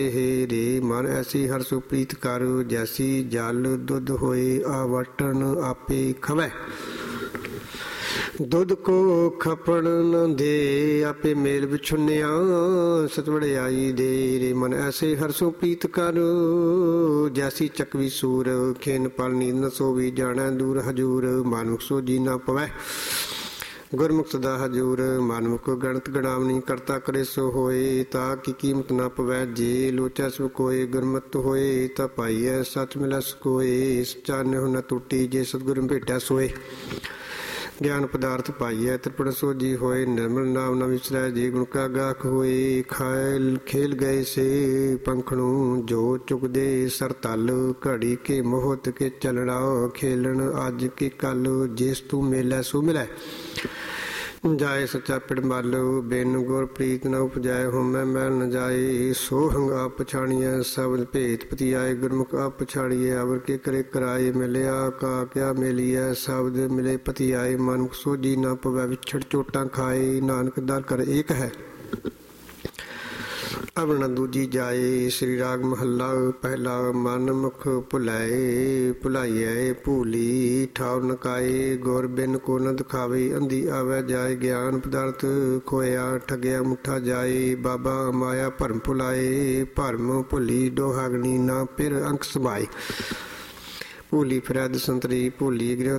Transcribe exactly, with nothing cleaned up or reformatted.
ਰੇ ਮਨ ਐਸੀ ਹਰ ਸੋ ਪ੍ਰੀਤ ਕਰ, ਜੈਸੀ ਜਲ ਦੁੱਧ ਹੋਏ ਆਵਟਣ ਆਪੇ ਖਵੈ। ਦੁੱਧ ਕੋ ਖਪਣ ਨ ਦੇ ਆਪੇ ਮੇਲ ਵਿਛੁੰਨਿਆ, ਸਤ ਵਡਿਆਈ ਦੇ ਰੇ ਮਨ ਐਸੇ ਹਰ ਸੋ ਪ੍ਰੀਤ ਕਰ, ਜੈਸੀ ਚੱਕਵੀ ਸੂਰ ਖੇਨ ਪਲ ਨੀਂਦ ਨ ਸੋਵੀ, ਜਾਣੈ ਦੂਰ ਹਜੂਰ ਮਾਨੁਖ ਸੋ ਜੀ ਨਾ ਪਵੈ। ਗੁਰਮੁਖ ਸਦਾ ਹਜੂਰ ਮਨਮੁਖ ਗਣਤ ਗਣਾਵਨੀ, ਕਰਤਾ ਕਰੇ ਸੋ ਹੋਏ ਤਾ ਕੀ ਕੀਮਤ ਨਾ ਪਵੈ। ਜੇ ਲੋਚੈ ਸੋ ਕੋਏ ਗੁਰਮਤਿ ਹੋਏ, ਤਾ ਪਾਈਐ ਸਚ ਮਿਲੈ ਸਕੋਏ। ਸਚਾ ਨਿਹੁ ਨ ਟੂਟੀ ਜੇ ਸਤਿਗੁਰ ਭੇਟਿਆ ਸੋਏ, ਗਿਆਨ ਪਦਾਰਥ ਪਾਈਐ ਤ੍ਰਿਪੜ ਸੋਜੀ ਹੋਏ। ਨਿਰਮਲ ਨਾਮ ਨ ਵਿਸਰੈ ਜੇ ਗੁਣ ਕਾ ਗਾਖ ਹੋਏ, ਖਾਇਲ ਖੇਲ ਗਏ ਸੇ ਪੰਖਣੂ ਜੋ ਚੁਕਦੇ ਸਰ ਤਲ, ਘੜੀ ਕੇ ਮੋਹਤ ਕੇ ਚਲਣਾ ਖੇਲਣ ਅੱਜ ਕੇ ਕੱਲ, ਜਿਸ ਤੂੰ ਮੇਲੈ ਸੋ ਮਿਲੈ ਜਾਏ ਸੱਚਾ ਪਿੜ ਮਲ। ਬਿਨ ਗੁਰ ਪ੍ਰੀਤ ਨ ਉਪਜੈ ਹੋਮੈ ਮੈਲ ਨ ਜਾਏ, ਸੋ ਹੰਗ ਆਪ ਪਛਾਣੀਐ ਸਬਦ ਭੇਤ ਪਤੀਆਏ। ਗੁਰਮੁਖ ਆਪ ਪਛਾਣੀਐ ਅਵਰ ਕੇ ਕਰੇ ਕਰਾਏ, ਮਿਲਿਆ ਕਾ ਕਿਆ ਮੇਲੀਐ ਸ਼ਬਦ ਮਿਲੇ ਪਤੀਆਏ। ਮਨੁਖ ਸੋਝੀ ਨਾ ਪਵੈ ਵਿਛੜ ਚੋਟਾਂ ਖਾਏ, ਨਾਨਕ ਦਰ ਕਰ ਏਕ ਹੈ ਅਵਰ ਨ ਦੂਜੀ ਜਾਏ। ਸ੍ਰੀ ਰਾਗ ਮਹੱਲਾ ਪਹਿਲਾ। ਮਨ ਮੁਖ ਭੁਲਾਏ ਭੁਲਾਈਐ ਭੂਲੀ, ਠਾਉ ਨ ਕਾਏ ਗੁਰ ਬਿਨ ਕੋ ਨ ਦਿਖਾਵੇ। ਅੰਧੀ ਆਵੈ ਜਾਏ ਗਿਆਨ ਪਦਾਰਥ ਖੋਇਆ, ਠਗਿਆ ਮੁੱਠਾ ਜਾਏ। ਬਾਬਾ ਮਾਇਆ ਭਰਮ ਭੁਲਾਏ, ਭਰਮ ਭੁਲੀ ਡੋਹਾਗਣੀ ਨਾ ਫਿਰ ਅੰਕ ਸਮਾਏ। ਭੂਲੀ ਫਿਰੈ ਦਸੰਤਰੀ ਭੂਲੀ ਗ੍ਰਹਿ